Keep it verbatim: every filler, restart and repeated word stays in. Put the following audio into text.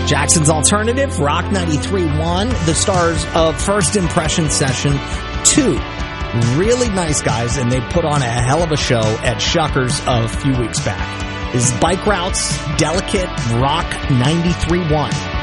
Jackson's Alternative, Rock ninety-three point one, the stars of First Impression Session two. Really nice guys, and they put on a hell of a show at Shuckers a few weeks back. This is Bike Routes, Delicate, Rock ninety-three point one.